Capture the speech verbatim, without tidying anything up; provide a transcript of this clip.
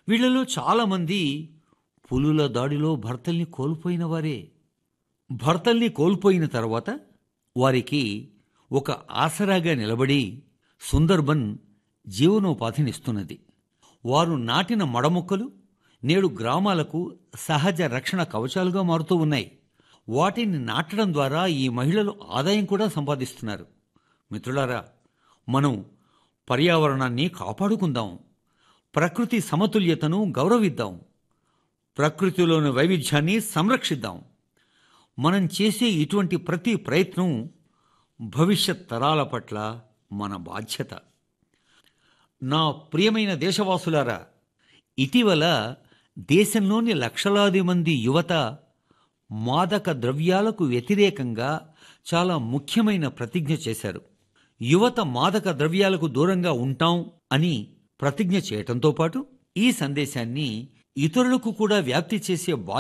వీళ్ళలో చాలామంది పులుల దాడిలో భర్తల్ని కోల్పోయిన వారే. భర్తల్ని కోల్పోయిన తర్వాత వారికి ఒక ఆసరాగా నిలబడి సుందర్బన్ జీవనోపాధినిస్తున్నది. వారు నాటిన మడమొక్కలు నేడు గ్రామాలకు సహజ రక్షణ కవచాలుగా మారుతూ ఉన్నాయి. వాటిని నాటడం ద్వారా ఈ మహిళలు ఆదాయం కూడా సంపాదిస్తున్నారు. మిత్రులారా, మనం పర్యావరణాన్ని కాపాడుకుందాం, ప్రకృతి సమతుల్యతను గౌరవిద్దాం, ప్రకృతిలోని వైవిధ్యాన్ని సంరక్షిద్దాం. మనం చేసే ఇటువంటి ప్రతి ప్రయత్నం భవిష్యత్ తరాల పట్ల మన బాధ్యత. నా ప్రియమైన దేశవాసులారా, ఇటీవల దేశంలోని లక్షలాది మంది యువత మాదక ద్రవ్యాలకు వ్యతిరేకంగా చాలా ముఖ్యమైన ప్రతిజ్ఞ చేశారు. యువత మాదక ద్రవ్యాలకు దూరంగా ఉంటాం అని ప్రతిజ్ఞ చేయటంతో పాటు ఈ సందేశాన్ని ఇతరులకు కూడా వ్యాప్తి చేసే